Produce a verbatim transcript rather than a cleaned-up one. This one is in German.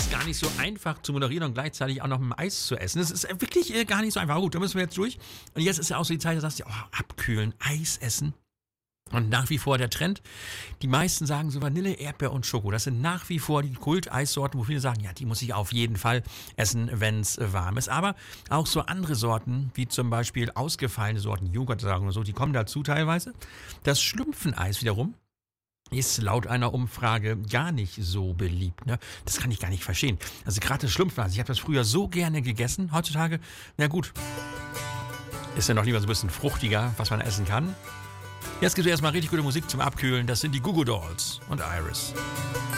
ist gar nicht so einfach zu moderieren und gleichzeitig auch noch ein Eis zu essen. Das ist wirklich äh, gar nicht so einfach. Aber gut, da müssen wir jetzt durch. Und jetzt ist ja auch so die Zeit, da sagst du, oh, abkühlen, Eis essen. Und nach wie vor der Trend. Die meisten sagen so Vanille, Erdbeer und Schoko. Das sind nach wie vor die Kult-Eissorten, wo viele sagen, ja, die muss ich auf jeden Fall essen, wenn es warm ist. Aber auch so andere Sorten, wie zum Beispiel ausgefallene Sorten, Joghurt sagen und so, die kommen dazu teilweise. Das Schlümpfeneis wiederum ist laut einer Umfrage gar nicht so beliebt. Ne? Das kann ich gar nicht verstehen. Also gerade das Schlumpfeneis, ich habe das früher so gerne gegessen. Heutzutage, na gut, ist ja noch lieber so ein bisschen fruchtiger, was man essen kann. Jetzt gibt es erstmal richtig gute Musik zum Abkühlen. Das sind die Goo Goo Dolls und Iris.